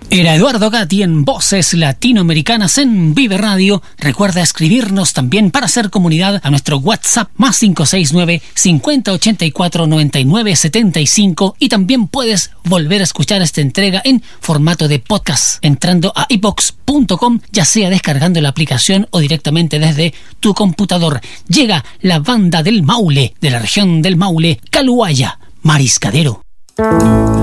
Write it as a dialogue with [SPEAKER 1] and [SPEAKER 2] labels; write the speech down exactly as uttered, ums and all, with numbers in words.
[SPEAKER 1] Era Eduardo Gatti en Voces Latinoamericanas en Vive Radio. Recuerda escribirnos también para hacer comunidad a nuestro WhatsApp más cinco seis nueve, cincuenta ochenta y cuatro, noventa y nueve setenta y cinco, y también puedes volver a escuchar esta entrega en formato de podcast entrando a iVox punto com, ya sea descargando la aplicación o directamente desde tu computador. Llega la banda del Maule, de la región del Maule, Caluaya, Mariscadero.